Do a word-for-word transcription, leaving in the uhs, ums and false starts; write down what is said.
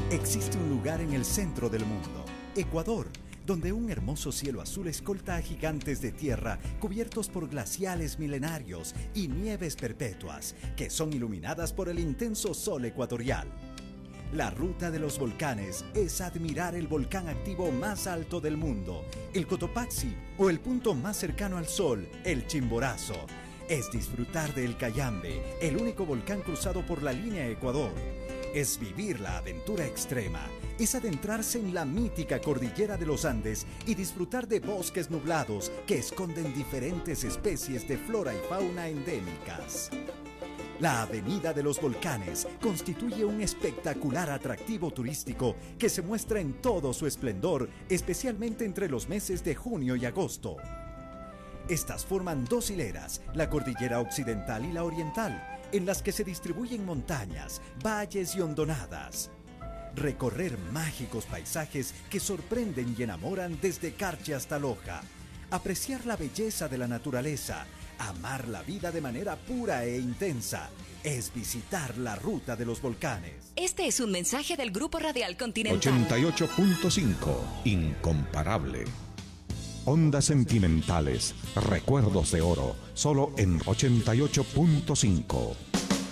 Existe un lugar en el centro del mundo, Ecuador, donde un hermoso cielo azul escolta a gigantes de tierra cubiertos por glaciales milenarios y nieves perpetuas que son iluminadas por el intenso sol ecuatorial. La ruta de los volcanes es admirar el volcán activo más alto del mundo, el Cotopaxi, o el punto más cercano al sol, el Chimborazo. Es disfrutar del Cayambe, el único volcán cruzado por la línea Ecuador. Es vivir la aventura extrema, es adentrarse en la mítica cordillera de los Andes y disfrutar de bosques nublados que esconden diferentes especies de flora y fauna endémicas. La Avenida de los Volcanes constituye un espectacular atractivo turístico que se muestra en todo su esplendor, especialmente entre los meses de junio y agosto. Estas forman dos hileras, la cordillera occidental y la oriental, en las que se distribuyen montañas, valles y hondonadas. Recorrer mágicos paisajes que sorprenden y enamoran desde Carchi hasta Loja. Apreciar la belleza de la naturaleza. Amar la vida de manera pura e intensa. Es visitar la ruta de los volcanes. Este es un mensaje del Grupo Radial Continental. ochenta y ocho punto cinco, incomparable. Ondas sentimentales, recuerdos de oro, solo en ochenta y ocho punto cinco.